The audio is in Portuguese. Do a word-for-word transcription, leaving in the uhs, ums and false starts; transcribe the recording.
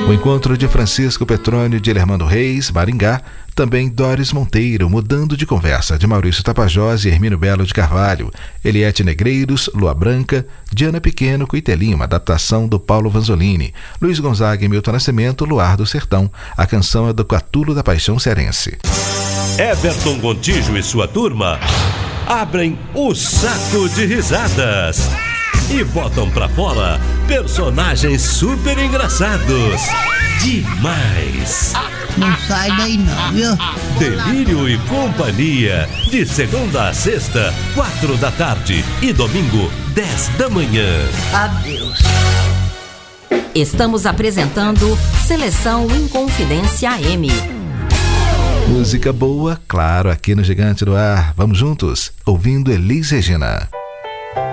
O encontro de Francisco Petrônio de Lermando Reis, Maringá. Também Doris Monteiro, Mudando de Conversa, de Maurício Tapajós e Hermínio Belo de Carvalho. Eliette Negreiros, Lua Branca. Diana Pequeno, Cuitelinho, uma adaptação do Paulo Vanzolini. Luiz Gonzaga e Milton Nascimento, Luar do Sertão. A canção é do Catulo da Paixão Cearense. Everton Gontijo e sua turma abrem o saco de risadas e botam pra fora personagens super engraçados. Demais! Não sai daí não, viu? Delírio e Companhia, de segunda a sexta, quatro da tarde e domingo, dez da manhã. Adeus. Estamos apresentando Seleção Inconfidência A M. Música boa, claro, aqui no Gigante do Ar. Vamos juntos, ouvindo Elis Regina.